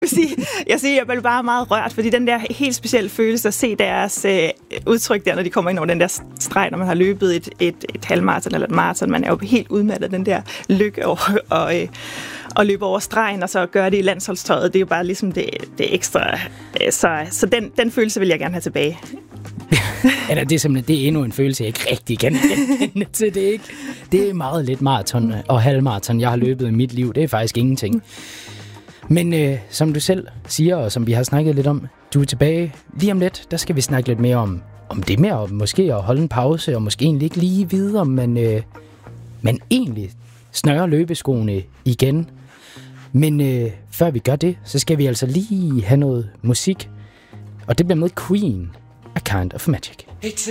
Jeg blev bare meget rørt, fordi den der helt specielle følelse at se deres udtryk der, når de kommer ind over den der streg, når man har løbet et halvmaraton eller et maraton. Man er jo helt udmattet af den der lykke over og løbe over stregen, og så gøre det i landsholdstøjet. Det er jo bare ligesom det ekstra. Så den følelse vil jeg gerne have tilbage. Eller det er simpelthen det er endnu en følelse, jeg ikke rigtig kan genkende til. Det er meget lidt maraton og halvmaraton, jeg har løbet i mit liv. Det er faktisk ingenting. Men som du selv siger, og som vi har snakket lidt om, du er tilbage lige om lidt. Der skal vi snakke lidt mere om det med at måske at holde en pause, og måske egentlig ikke lige videre, men egentlig snøre løbeskoene igen. Men før vi gør det, så skal vi altså lige have noget musik. Og det bliver med Queen, A Kind of Magic.